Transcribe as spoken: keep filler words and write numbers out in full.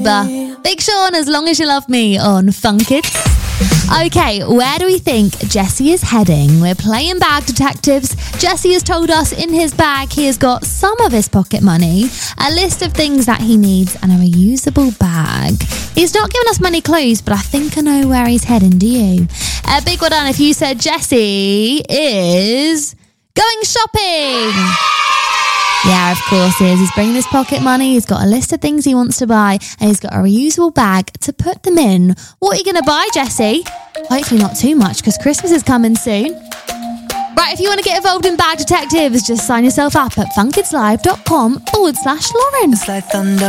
Big Sean, As Long As You Love Me on Fun Kids. Okay, where do we think Jesse is heading? We're playing bag detectives. Jesse has told us in his bag he has got some of his pocket money, a list of things that he needs, and a reusable bag. He's not given us many clues, but I think I know where he's heading. Do you? A big well done if you said Jesse is going shopping. Yeah, of course he is. He's bringing his pocket money, he's got a list of things he wants to buy, and he's got a reusable bag to put them in. What are you going to buy, Jesse? Hopefully not too much, because Christmas is coming soon. Right, if you want to get involved in Bag Detectives, just sign yourself up at funkidslive.com forward slash Lauren. It's like thunder.